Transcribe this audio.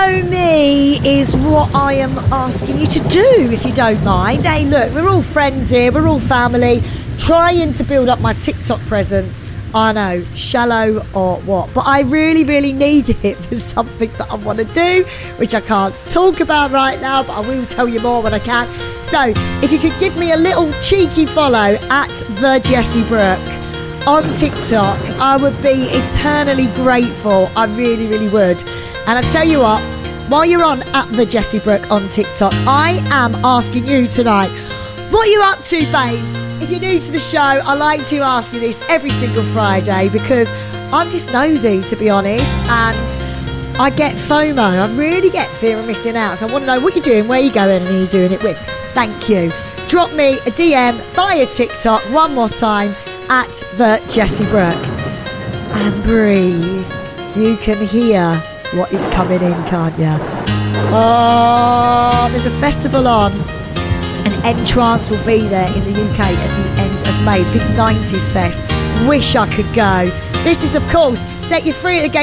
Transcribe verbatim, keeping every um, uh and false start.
Follow me is what I am asking you to do, if you don't mind. Hey, look, we're all friends here. We're all family. Trying to build up my TikTok presence. I know, shallow or what, but I really, really need it for something that I want to do, which I can't talk about right now, but I will tell you more when I can. So, if you could give me a little cheeky follow at the Jessie Brooke on TikTok, I would be eternally grateful. I really, really would. And I tell you what, while you're on at the Jessie Brooke on TikTok, I am asking you tonight, what are you up to, babes? If you're new to the show, I like to ask you this every single Friday because I'm just nosy, to be honest, and I get FOMO. I really get fear of missing out. So I want to know what you're doing, where you're going, and who you're doing it with. Thank you. Drop me a D M via TikTok one more time at the Jessie Brooke. And breathe. You can hear what is coming in, can't you? Oh, there's a festival on. And Entrance will be there in the U K at the end of May. Big nineties fest. Wish I could go. This is, of course, Set You Free at the Gate.